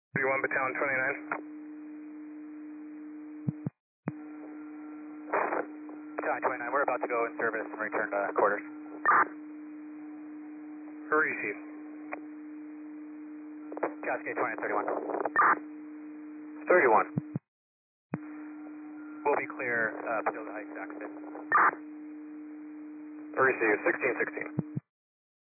31 Battalion 29. Battalion 29, we're about to go in service and return to quarters. Receive. Cascade 2031. 31. We'll be clear, Pagoda Heights active. Receive. 1616.